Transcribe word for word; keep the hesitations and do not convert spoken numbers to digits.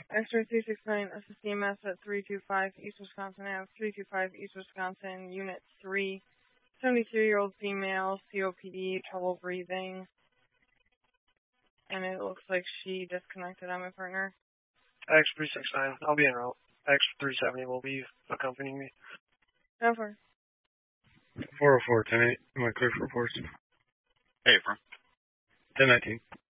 X-ray three six nine, S S C M S at three two five East Wisconsin Ave, three two five East Wisconsin, Unit three. seventy-three-year-old female, C O P D, trouble breathing. And it looks like she disconnected on my partner. X three six nine, I'll be en route. X three seventy will be accompanying me. Go for it. four oh four, ten eight. Am I clear for reports? Hey, from ten nineteen.